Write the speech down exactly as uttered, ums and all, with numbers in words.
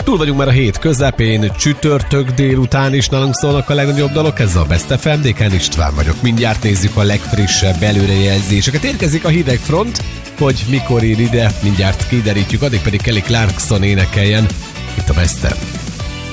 Túl vagyunk már a hét közepén, csütörtök délután is nálunk szólnak a legnagyobb dalok, ez a Best ef em, Dékán István vagyok. Mindjárt nézzük a legfrissebb előrejelzéseket. Érkezik a hideg front, hogy mikor ér ide, mindjárt kiderítjük, addig pedig Kelly Clarkson énekeljen itt a Best ef em.